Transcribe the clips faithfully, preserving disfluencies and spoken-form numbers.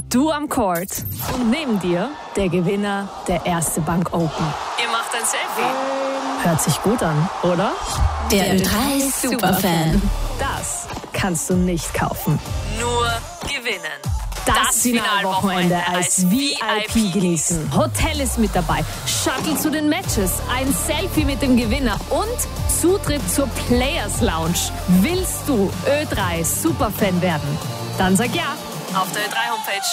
Du am Court und neben dir der Gewinner der Erste Bank Open. Ihr macht ein Selfie. Hört sich gut an, oder? Der Ö drei Superfan. Das kannst du nicht kaufen. Nur gewinnen. Das, das Finalwochenende als V I P genießen. Hotel ist mit dabei, Shuttle zu den Matches, ein Selfie mit dem Gewinner und Zutritt zur Players Lounge. Willst du Ö drei Superfan werden? Dann sag ja auf der Ö drei Homepage.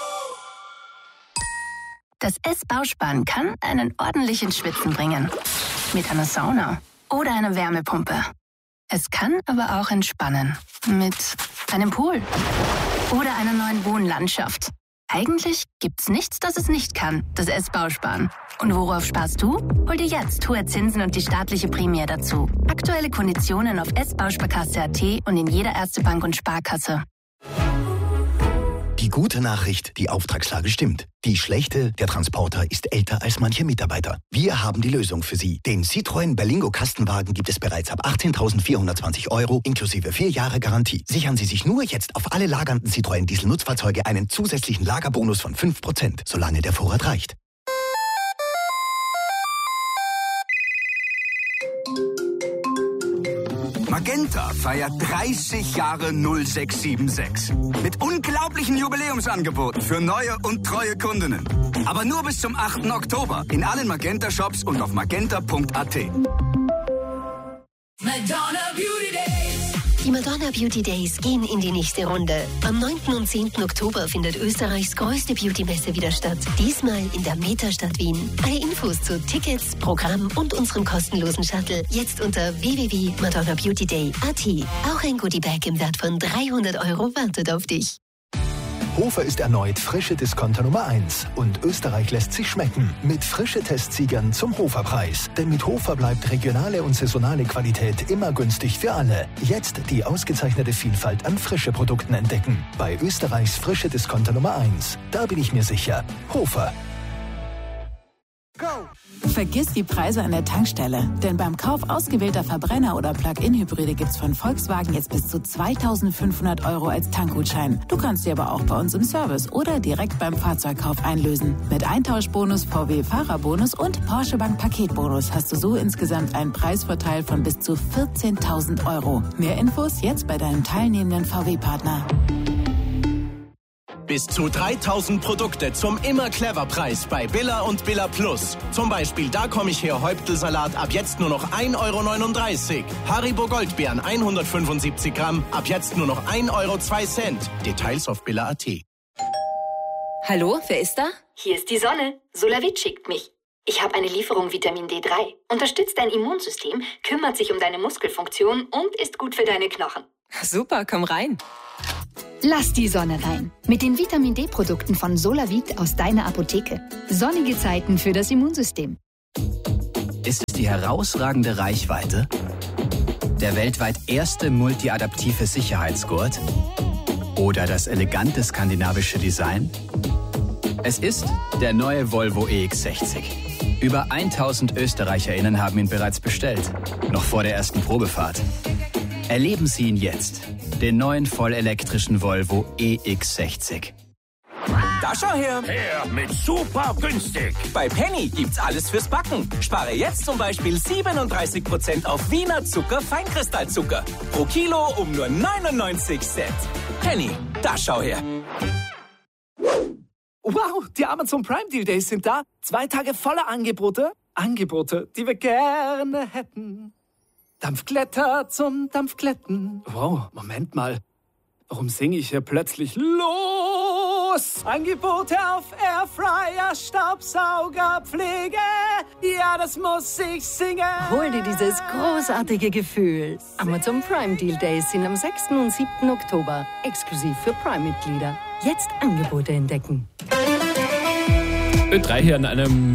Das S-Bausparen kann einen ordentlichen Schwitzen bringen. Mit einer Sauna oder einer Wärmepumpe. Es kann aber auch entspannen. Mit einem Pool oder einer neuen Wohnlandschaft. Eigentlich gibt's nichts, das es nicht kann, das S-Bausparen. Und worauf sparst du? Hol dir jetzt hohe Zinsen und die staatliche Prämie dazu. Aktuelle Konditionen auf s bausparkasse punkt a t und in jeder Erste Bank und Sparkasse. Die gute Nachricht, die Auftragslage stimmt. Die schlechte, der Transporter ist älter als manche Mitarbeiter. Wir haben die Lösung für Sie. Den Citroën Berlingo Kastenwagen gibt es bereits ab achtzehntausendvierhundertzwanzig Euro inklusive vier Jahre Garantie. Sichern Sie sich nur jetzt auf alle lagernden Citroën Diesel-Nutzfahrzeuge einen zusätzlichen Lagerbonus von fünf Prozent, solange der Vorrat reicht. Magenta feiert dreißig Jahre null sechs sieben sechs. Mit unglaublichen Jubiläumsangeboten für neue und treue Kundinnen. Aber nur bis zum achten Oktober in allen Magenta-Shops und auf magenta punkt a t. Madonna Beauty Days. Die Madonna Beauty Days gehen in die nächste Runde. Am neunten und zehnten Oktober findet Österreichs größte Beauty-Messe wieder statt. Diesmal in der Metastadt Wien. Alle Infos zu Tickets, Programm und unserem kostenlosen Shuttle jetzt unter w w w punkt madonna beauty day punkt a t. Auch ein Goodiebag im Wert von dreihundert Euro wartet auf dich. Hofer ist erneut frische Discounter Nummer eins und Österreich lässt sich schmecken mit frische Testsiegern zum Hoferpreis. Denn mit Hofer bleibt regionale und saisonale Qualität immer günstig für alle. Jetzt die ausgezeichnete Vielfalt an frische Produkten entdecken. Bei Österreichs frische Discounter Nummer eins. Da bin ich mir sicher. Hofer. Vergiss die Preise an der Tankstelle, denn beim Kauf ausgewählter Verbrenner- oder Plug-in-Hybride gibt's von Volkswagen jetzt bis zu zweitausendfünfhundert Euro als Tankgutschein. Du kannst sie aber auch bei uns im Service oder direkt beim Fahrzeugkauf einlösen. Mit Eintauschbonus, V W-Fahrerbonus und Porsche Bank Paketbonus hast du so insgesamt einen Preisvorteil von bis zu vierzehntausend Euro. Mehr Infos jetzt bei deinem teilnehmenden V W-Partner. Bis zu dreitausend Produkte zum Immer-Clever-Preis bei Billa und Billa Plus. Zum Beispiel Da komm ich her Häuptelsalat ab jetzt nur noch ein Euro neununddreißig. Haribo Goldbeeren hundertfünfundsiebzig Gramm ab jetzt nur noch ein Euro zwei Cent. Details auf billa punkt a t. Hallo, wer ist da? Hier ist die Sonne. Solavit schickt mich. Ich habe eine Lieferung Vitamin D drei. Unterstützt dein Immunsystem, kümmert sich um deine Muskelfunktion und ist gut für deine Knochen. Super, komm rein. Lass die Sonne rein. Mit den Vitamin-D-Produkten von Solavit aus deiner Apotheke. Sonnige Zeiten für das Immunsystem. Ist es die herausragende Reichweite? Der weltweit erste multiadaptive Sicherheitsgurt? Oder das elegante skandinavische Design? Es ist der neue Volvo E X sechzig. Über tausend ÖsterreicherInnen haben ihn bereits bestellt. Noch vor der ersten Probefahrt. Erleben Sie ihn jetzt. Den neuen vollelektrischen Volvo E X sechzig. Da schau her! Her mit super günstig! Bei Penny gibt's alles fürs Backen. Spare jetzt zum Beispiel siebenunddreißig Prozent auf Wiener Zucker Feinkristallzucker. Pro Kilo um nur neunundneunzig Cent. Penny, da schau her! Wow, die Amazon Prime Deal Days sind da. Zwei Tage voller Angebote. Angebote, die wir gerne hätten. Dampfglätter zum Dampfglätten. Wow, Moment mal. Warum singe ich hier plötzlich los? Angebote auf Airfryer, Staubsauger, Pflege. Ja, das muss ich singen. Hol dir dieses großartige Gefühl. Amazon Prime Deal Days sind am sechsten und siebten Oktober. Exklusiv für Prime-Mitglieder. Jetzt Angebote entdecken. Ö drei hier an einem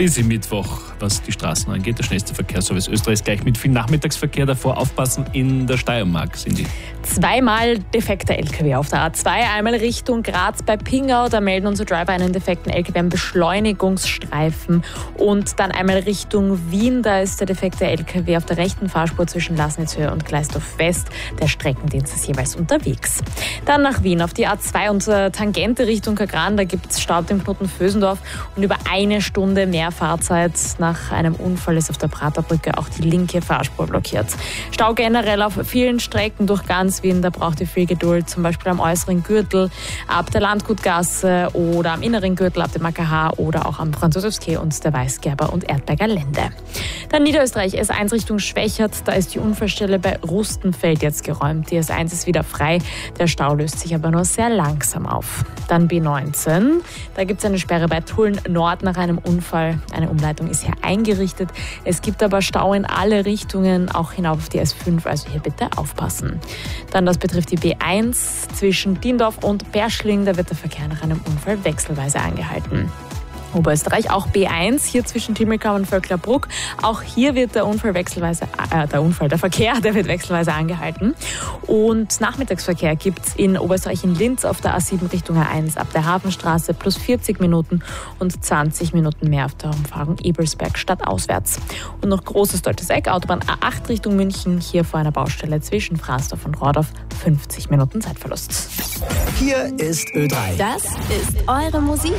busy Mittwoch, was die Straßen angeht. Der schnellste Verkehrsservice Österreichs gleich mit viel Nachmittagsverkehr. Davor aufpassen in der Steiermark, sind die. Zweimal defekter L K W auf der A zwei, einmal Richtung Graz bei Pingau. Da melden unsere Driver einen defekten L K W am Beschleunigungsstreifen. Und dann einmal Richtung Wien, da ist der defekte L K W auf der rechten Fahrspur zwischen Lasnitzhöhe und Gleisdorf West. Der Streckendienst ist jeweils unterwegs. Dann nach Wien auf die A zwei und Tangente Richtung Kagran. Da gibt es Stau auf dem Knoten Vösendorf und über eine Stunde mehr Fahrzeit. Nach einem Unfall ist auf der Praterbrücke auch die linke Fahrspur blockiert. Stau generell auf vielen Strecken durch ganz Wien, da braucht ihr viel Geduld, zum Beispiel am äußeren Gürtel, ab der Landgutgasse oder am inneren Gürtel, ab dem A K H oder auch am Franz-Josefs-Quai und der Weißgerber und Erdberger Lände. Dann Niederösterreich, S eins Richtung Schwächert, da ist die Unfallstelle bei Rustenfeld jetzt geräumt. Die S eins ist wieder frei, der Stau löst sich aber nur sehr langsam auf. Dann B neunzehn, da gibt es eine Sperre bei Tulln Nord nach einem Unfall. Eine Umleitung ist hier eingerichtet. Es gibt aber Stau in alle Richtungen, auch hinauf auf die S fünf, also hier bitte aufpassen. Dann das betrifft die B eins zwischen Diendorf und Perschling. Da wird der Verkehr nach einem Unfall wechselweise angehalten. Oberösterreich, auch B eins, hier zwischen Timmelkau und Vöcklerbruck. Auch hier wird der Unfall wechselweise, äh, der Unfall, der Verkehr, der wird wechselweise angehalten. Und Nachmittagsverkehr gibt's in Oberösterreich in Linz auf der A sieben Richtung A eins ab der Hafenstraße plus vierzig Minuten und zwanzig Minuten mehr auf der Umfahrung Ebelsberg stadtauswärts. Und noch Großes Deutsches Eck, Autobahn A acht Richtung München, hier vor einer Baustelle zwischen Fraßdorf und Rohrdorf, fünfzig Minuten Zeitverlust. Hier ist Ö drei. Das ist eure Musik.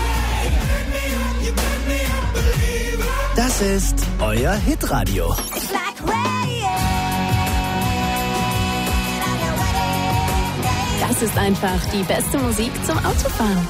Das ist euer Hitradio. Das ist einfach die beste Musik zum Autofahren.